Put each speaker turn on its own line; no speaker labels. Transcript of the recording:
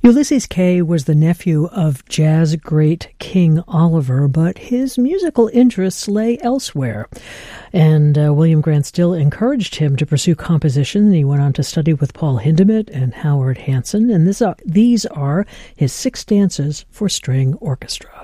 Ulysses Kay was the nephew of jazz great King Oliver, but his musical interests lay elsewhere. And William Grant Still encouraged him to pursue composition, and he went on to study with Paul Hindemith and Howard Hanson. And these are his 6 stanzas for string orchestra.